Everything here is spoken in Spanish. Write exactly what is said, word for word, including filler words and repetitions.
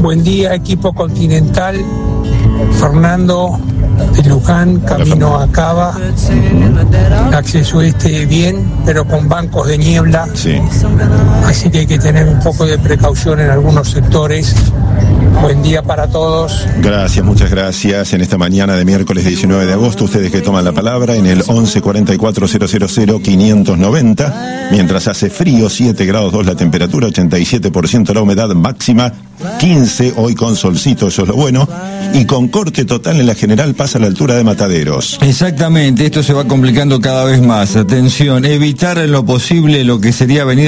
Buen día, equipo continental. Fernando de Luján, camino a Cava. Acceso este bien, pero con bancos de niebla. Sí. Así que hay que tener un poco de precaución en algunos sectores. Buen día para todos. Gracias, muchas gracias. En esta mañana de miércoles diecinueve de agosto, ustedes que toman la palabra en el once cuarenta y cuatro cero cero cero quinientos noventa, mientras hace frío, siete grados dos la temperatura, ochenta y siete por ciento la humedad máxima, quince hoy con solcito, eso es lo bueno, y con corte total en la General Paz a la altura de Mataderos. Exactamente, esto se va complicando cada vez más. Atención, evitar en lo posible lo que sería venir